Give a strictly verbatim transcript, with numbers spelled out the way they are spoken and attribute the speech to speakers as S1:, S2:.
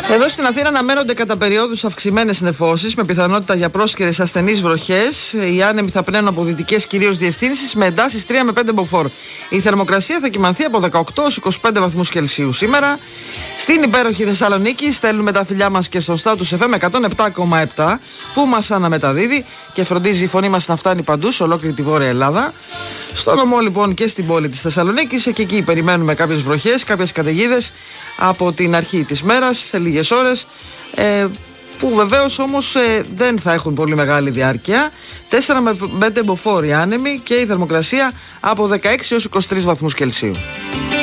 S1: Εδώ στην Αθήνα αναμένονται κατά περιόδους αυξημένες νεφώσεις με πιθανότητα για πρόσκαιρες ασθενείς βροχές. Οι άνεμοι θα πνέουν από δυτικές κυρίως διευθύνσεις με εντάσεις τρία με πέντε μποφόρ. Η θερμοκρασία θα κυμανθεί από δεκαοκτώ έως είκοσι πέντε βαθμούς Κελσίου σήμερα. Στην υπέροχη Θεσσαλονίκη στέλνουμε τα φιλιά μας και στο Status εφ εμ εκατόν επτά κόμμα επτά που μας αναμεταδίδει και φροντίζει η φωνή μας να φτάνει παντού σε ολόκληρη τη Βόρεια Ελλάδα. Στο νομό λοιπόν και στην πόλη της Θεσσαλονίκης, και εκεί περιμένουμε κάποιες βροχές, κάποιες καταιγίδες από την αρχή της μέρας σε λίγες ώρες, ε, που βεβαίως όμως ε, δεν θα έχουν πολύ μεγάλη διάρκεια. τέσσερα με πέντε μποφόρ άνεμοι και η θερμοκρασία από δεκαέξι έως είκοσι τρεις βαθμούς Κελσίου.